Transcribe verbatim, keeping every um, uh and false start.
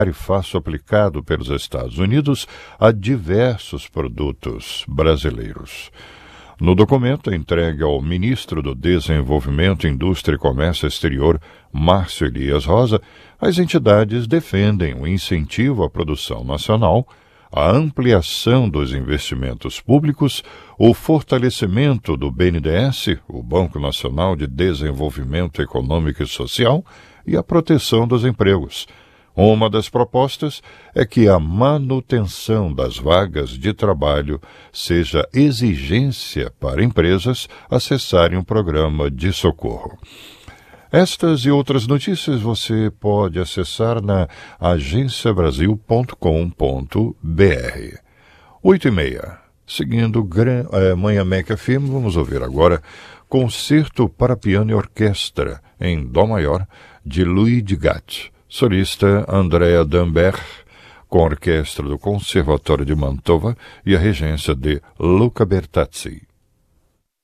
tarifaço aplicado pelos Estados Unidos a diversos produtos brasileiros. No documento entregue ao ministro do Desenvolvimento, Indústria e Comércio Exterior, Márcio Elias Rosa, as entidades defendem o incentivo à produção nacional, a ampliação dos investimentos públicos, o fortalecimento do B N D E S, o Banco Nacional de Desenvolvimento Econômico e Social, e a proteção dos empregos. Uma das propostas é que a manutenção das vagas de trabalho seja exigência para empresas acessarem o programa de socorro. Estas e outras notícias você pode acessar na agência brasil ponto com ponto br. Oito e meia. Seguindo a Manhã Mac F M, vamos ouvir agora Concerto para Piano e Orquestra em Dó Maior, de Louis Degas. Solista Andrea Dambert, com a orquestra do Conservatório de Mantova e a regência de Luca Bertazzi.